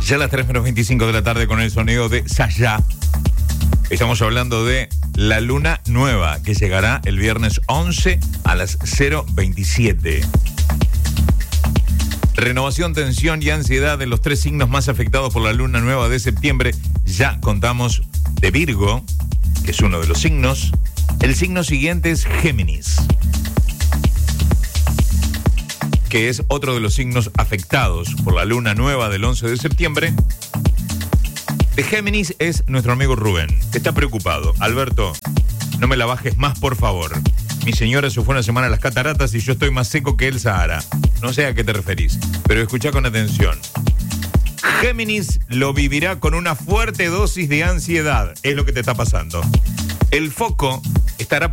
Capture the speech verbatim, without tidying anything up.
Ya a las tres menos veinticinco de la tarde con el sonido de Sayá. Estamos hablando de la luna nueva que llegará el viernes once a las cero veintisiete. Renovación, tensión y ansiedad de los tres signos más afectados por la luna nueva de septiembre. Ya contamos de Virgo, que es uno de los signos. El signo siguiente es Géminis, que es otro de los signos afectados por la luna nueva del once de septiembre. De Géminis es nuestro amigo Rubén, que está preocupado. Alberto, no me la bajes más, por favor. Mi señora se fue una semana a las cataratas y yo estoy más seco que el Sahara. No sé a qué te referís, pero escuchá con atención. Géminis lo vivirá con una fuerte dosis de ansiedad. Es lo que te está pasando. El foco estará